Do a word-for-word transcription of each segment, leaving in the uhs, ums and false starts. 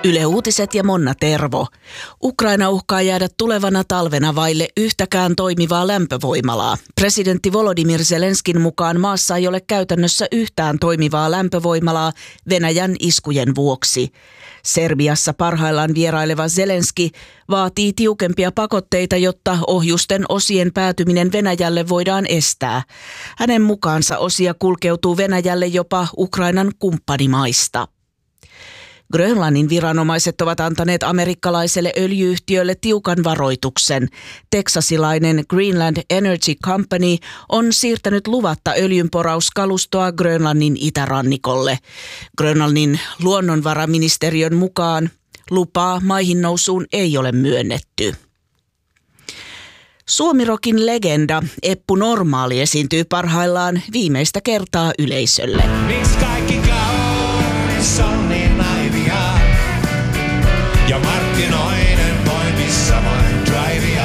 Yle Uutiset ja Monna Tervo. Ukraina uhkaa jäädä tulevana talvena vaille yhtäkään toimivaa lämpövoimalaa. Presidentti Volodymyr Zelenskin mukaan maassa ei ole käytännössä yhtään toimivaa lämpövoimalaa Venäjän iskujen vuoksi. Serbiassa parhaillaan vieraileva Zelenski vaatii tiukempia pakotteita, jotta ohjusten osien päätyminen Venäjälle voidaan estää. Hänen mukaansa osia kulkeutuu Venäjälle jopa Ukrainan kumppanimaista. Grönlannin viranomaiset ovat antaneet amerikkalaiselle öljyyhtiölle tiukan varoituksen. Teksasilainen Greenland Energy Company on siirtänyt luvatta öljynporauskalustoa Grönlannin itärannikolle. Grönlannin luonnonvaraministeriön mukaan lupaa maihin nousuun ei ole myönnetty. Suomirokin legenda Eppu Normaali esiintyy parhaillaan viimeistä kertaa yleisölle. Miksi kaikki kaunis on niin naivia ja markkinoiden voimissa vain drivea.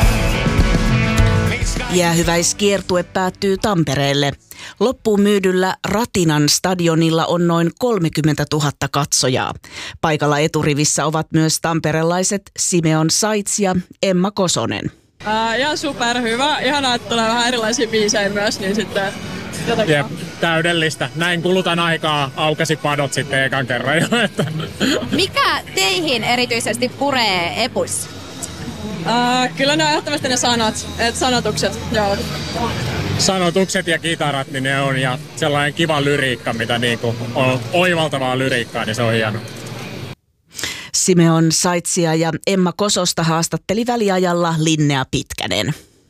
Jäähyväiskiertue päättyy Tampereelle. Loppuun myydyllä Ratinan stadionilla on noin kolmekymmentätuhatta katsojaa. Paikalla eturivissä ovat myös tamperelaiset Simeon Saits ja Emma Kosonen. Ää, ihan superhyvä. Ihanaa, että tulee vähän erilaisia biisejä myös, niin sitten jotenkin. Jep, täydellistä. Näin kulutan aikaa, aukasi padot sitten ekan kerran jo. Mikä teihin erityisesti puree Epuissa? Ää, kyllä ne on ehdottomasti ne sanat, et sanotukset, joo. Sanotukset ja kitarat, niin ne on, ja sellainen kiva lyriikka, mitä niinku on oivaltavaa lyriikkaa, niin se on hieno. Simeon Saitsia ja Emma Kososta haastatteli väliajalla Linnea Pitkänen.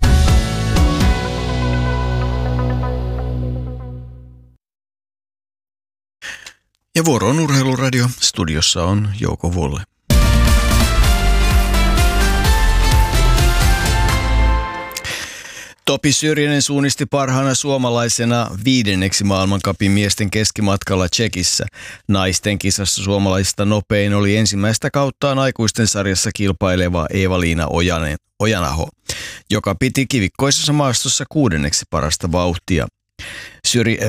Ja vuoro on Urheiluradio. Studiossa on Jouko Vulle. Topi Syrjänen suunnisti parhaana suomalaisena viidenneksi maailmancupin miesten keskimatkalla Tšekissä. Naisten kisassa suomalaisista nopein oli ensimmäistä kauttaan aikuisten sarjassa kilpaileva Eeva-Liina Ojanen, Ojanaho, joka piti kivikkoisessa maastossa kuudenneksi parasta vauhtia. Syrjä...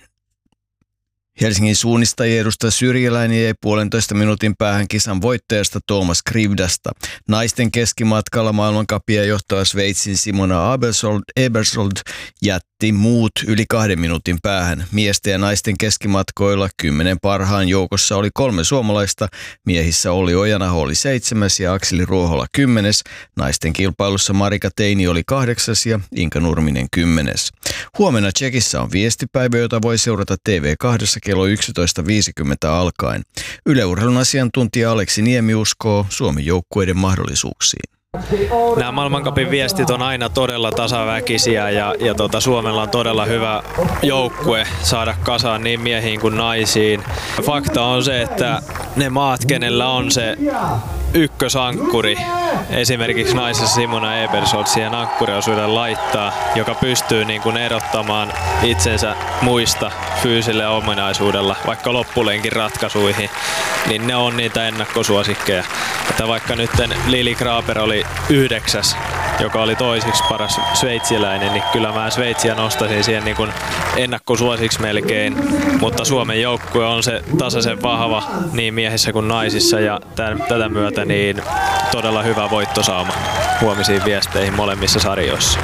Helsingin suunnistajia edustaa Syrjäläinen jäi puolentoista minuutin päähän kisan voittajasta Thomas Krivdasta. Naisten keskimatkalla maailmancupia johtava Sveitsin Simona Ebersold, Ebersold jätti muut yli kahden minuutin päähän. Miesten ja naisten keskimatkoilla kymmenen parhaan joukossa oli kolme suomalaista. Miehissä Olli Ojanaho oli seitsemäs ja Akseli Ruohola kymmenes. Naisten kilpailussa Marika Teini oli kahdeksas ja Inka Nurminen kymmenes. Huomenna Tšekissä on viestipäivä, jota voi seurata T V kaksi kello yksitoista viisikymmentä alkaen. Yle Urheilun asiantuntija Aleksi Niemi uskoo Suomen joukkueiden mahdollisuuksiin. Nämä maailmancupin viestit on aina todella tasaväkisiä ja, ja tota, Suomella on todella hyvä joukkue saada kasaan niin miehiin kuin naisiin. Fakta on se, että ne maat, kenellä on se ykkösankkuri, esimerkiksi naisessa Simona Ebersold siihen ankkuriosuuden laittaa, joka pystyy niin kuin erottamaan itsensä muista fyysisellä ominaisuudella, vaikka loppulenkin ratkaisuihin, niin ne on niitä ennakkosuosikkeja. Että vaikka nyt Lili Kraper oli yhdeksäs, joka oli toiseksi paras sveitsiläinen, niin kyllä mä Sveitsiä nostaisin siihen niin kuin ennakkosuosiksi melkein, mutta Suomen joukkue on se tasaisen vahva niin miehissä kuin naisissa ja tämän, tätä myötä niin todella hyvä voittosaama huomisiin viesteihin molemmissa sarjoissa.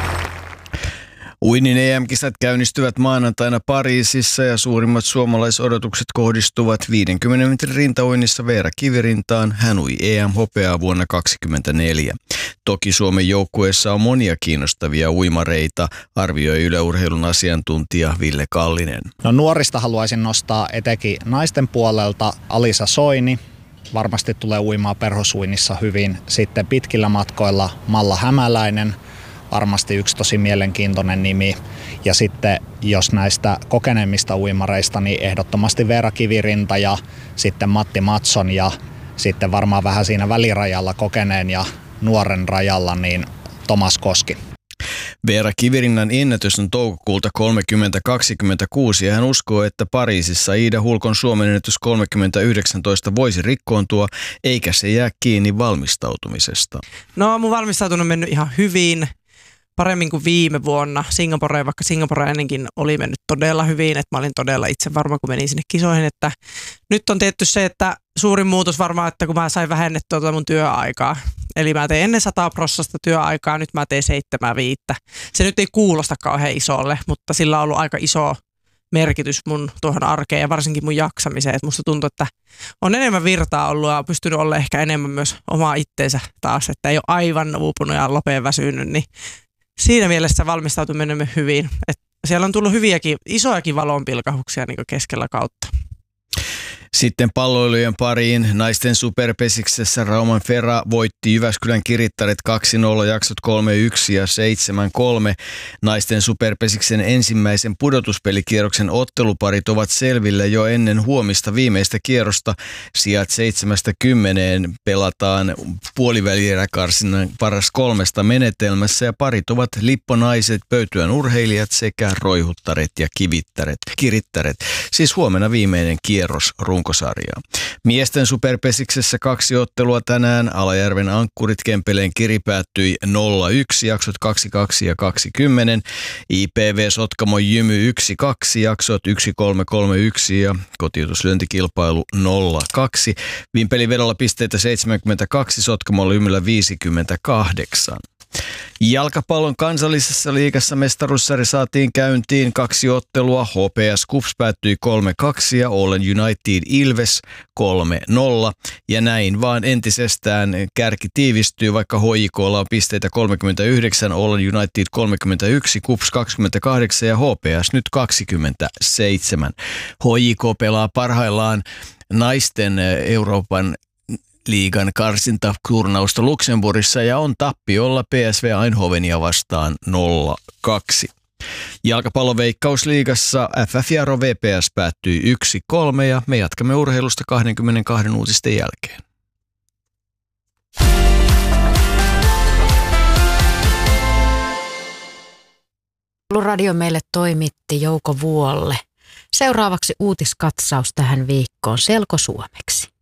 Uinnin E M-kisat käynnistyvät maanantaina Pariisissa ja suurimmat suomalaisodotukset kohdistuvat viidenkymmenen metrin rintauinnissa Veera Kivirintaan. Hän ui E M-hopeaa vuonna kaksituhattakaksikymmentäneljä. Toki Suomen joukkueessa on monia kiinnostavia uimareita, arvioi Yle Urheilun asiantuntija Ville Kallinen. No nuorista haluaisin nostaa etenkin naisten puolelta Alisa Soini. Varmasti tulee uimaan perhosuinnissa hyvin. Sitten pitkillä matkoilla Malla Hämäläinen. Varmasti yksi tosi mielenkiintoinen nimi. Ja sitten jos näistä kokeneemmista uimareista, niin ehdottomasti Veera Kivirinta ja sitten Matti Matson ja sitten varmaan vähän siinä välirajalla kokeneen ja nuoren rajalla niin Tomas Koski. Veera Kivirinnan ennätys on toukokuulta kolmekymmentä kaksikymmentäkuusi ja hän uskoo, että Pariisissa Iida Hulkon Suomen ennätys kolmekymmentä yhdeksäntoista voisi rikkoontua, eikä se jää kiinni valmistautumisesta. No mun valmistautunut on mennyt ihan hyvin. Paremmin kuin viime vuonna Singaporeen, vaikka Singapore ennenkin oli mennyt todella hyvin, että mä olin todella itse varma, kun menin sinne kisoihin, että nyt on tietty se, että suurin muutos varmaan, että kun mä sain vähennettyä tuota mun työaikaa. Eli mä tein ennen sata prosenttia työaikaa, nyt mä tein seitsemän viittä. Se nyt ei kuulosta kauhean isolle, mutta sillä on ollut aika iso merkitys mun tuohon arkeen ja varsinkin mun jaksamiseen. Et musta tuntuu, että on enemmän virtaa ollut ja pystynyt olla ehkä enemmän myös omaa itteensä taas, että ei ole aivan uupunut ja lopeen väsynyt. Niin siinä mielessä valmistautuminen hyvin. Et siellä on tullut hyviäkin, isojakin valonpilkahuksia niin keskellä kautta. Sitten palloilujen pariin. Naisten superpesiksessä Rauman Fera voitti Jyväskylän Kirittaret kaksi nolla, jaksot kolme yksi ja seitsemän kolme. Naisten superpesiksen ensimmäisen pudotuspelikierroksen otteluparit ovat selvillä jo ennen huomista viimeistä kierrosta. Sijat seitsemästä kymmeneen pelataan puolivälieräkarsinnan paras kolmesta menetelmässä ja parit ovat lipponaiset, pöytyän urheilijat sekä roihuttaret ja kivittäret, kirittäret. Siis huomenna viimeinen kierros runkosarjaa. Miesten superpesiksessä kaksi ottelua tänään. Alajärven Ankkurit Kempeleen Kiri päättyi nolla yksi, jaksot kaksi kaksi ja kaksikymmentä. I P V Sotkamo Jymy yksi kaksi, jaksot yksi kolme kolme yksi ja kotiutuslyöntikilpailu nolla kaksi. Vimpelin vedolla pisteitä seitsemänkymmentäkaksi, Sotkamolla Jymyllä viisikymmentäkahdeksan. Jalkapallon kansallisessa liigassa mestaruussarja saatiin käyntiin kaksi ottelua. H P S KuPS päättyi kolme kaksi ja Oulun United Ilves kolme nolla. Ja näin vaan entisestään kärki tiivistyy, vaikka H J K:lla on pisteitä kolmekymmentäyhdeksän, Oulun United kolmekymmentäyksi, KuPS kaksikymmentäkahdeksan ja H P S nyt kaksikymmentäseitsemän. H J K pelaa parhaillaan naisten Euroopan liigan karsintaturnausta Luxemburgissa ja on tappiolla P S V Eindhovenia vastaan nolla kaksi. Jalkapallon Veikkausliigassa F F Jaro V P S päättyi yksi kolme ja me jatkamme urheilusta kaksikymmentäkaksi uutisten jälkeen. Radio meille toimitti Jouko Vuolle. Seuraavaksi uutiskatsaus tähän viikkoon selkosuomeksi.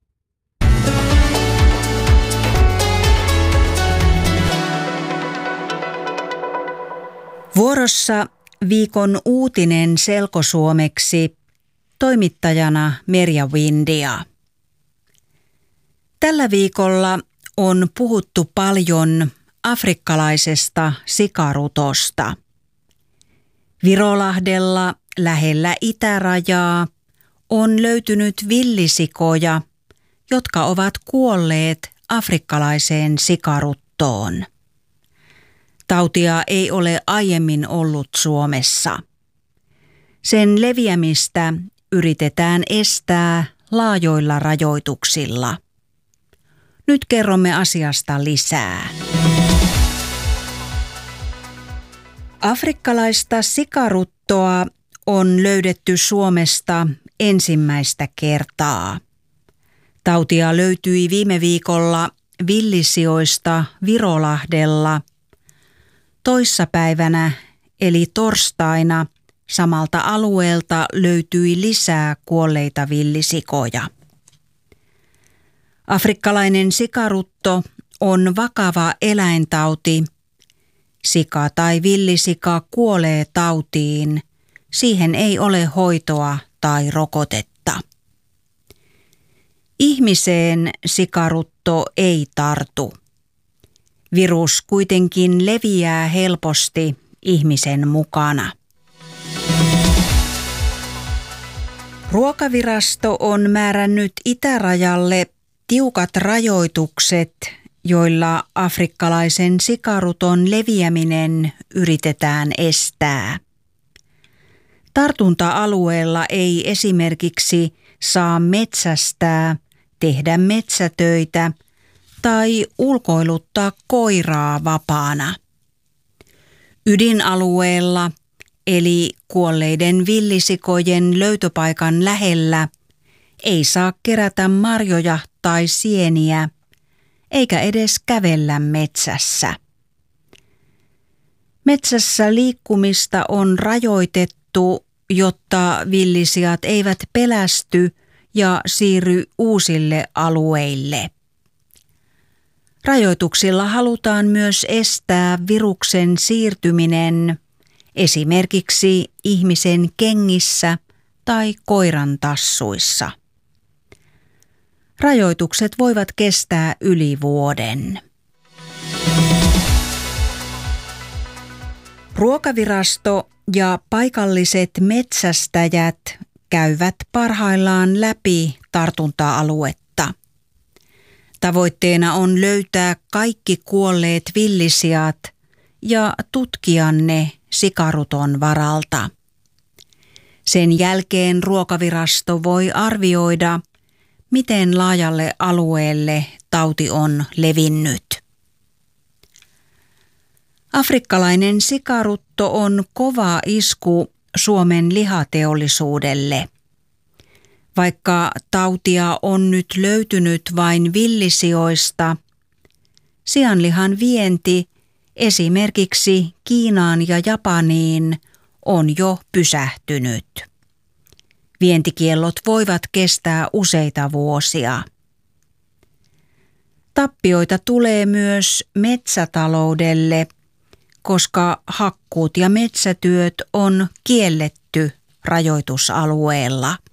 Vuorossa viikon uutinen selkosuomeksi, toimittajana Merja Windia. Tällä viikolla on puhuttu paljon afrikkalaisesta sikarutosta. Virolahdella lähellä itärajaa on löytynyt villisikoja, jotka ovat kuolleet afrikkalaiseen sikaruttoon. Tautia ei ole aiemmin ollut Suomessa. Sen leviämistä yritetään estää laajoilla rajoituksilla. Nyt kerromme asiasta lisää. Afrikkalaista sikaruttoa on löydetty Suomesta ensimmäistä kertaa. Tautia löytyi viime viikolla villisioista Virolahdella. Toissapäivänä eli torstaina samalta alueelta löytyi lisää kuolleita villisikoja. Afrikkalainen sikarutto on vakava eläintauti. Sika tai villisika kuolee tautiin. Siihen ei ole hoitoa tai rokotetta. Ihmiseen sikarutto ei tartu. Virus kuitenkin leviää helposti ihmisen mukana. Ruokavirasto on määrännyt itärajalle tiukat rajoitukset, joilla afrikkalaisen sikaruton leviäminen yritetään estää. Tartunta-alueella ei esimerkiksi saa metsästää, tehdä metsätöitä tai ulkoiluttaa koiraa vapaana. Ydinalueella eli kuolleiden villisikojen löytöpaikan lähellä ei saa kerätä marjoja tai sieniä, eikä edes kävellä metsässä. Metsässä liikkumista on rajoitettu, jotta villisijat eivät pelästy ja siirry uusille alueille. Rajoituksilla halutaan myös estää viruksen siirtyminen esimerkiksi ihmisen kengissä tai koiran tassuissa. Rajoitukset voivat kestää yli vuoden. Ruokavirasto ja paikalliset metsästäjät käyvät parhaillaan läpi tartunta-aluetta. Tavoitteena on löytää kaikki kuolleet villisiat ja tutkia ne sikaruton varalta. Sen jälkeen Ruokavirasto voi arvioida, miten laajalle alueelle tauti on levinnyt. Afrikkalainen sikarutto on kova isku Suomen lihateollisuudelle. Vaikka tautia on nyt löytynyt vain villisioista, sianlihan vienti esimerkiksi Kiinaan ja Japaniin on jo pysähtynyt. Vientikiellot voivat kestää useita vuosia. Tappioita tulee myös metsätaloudelle, koska hakkuut ja metsätyöt on kielletty rajoitusalueella.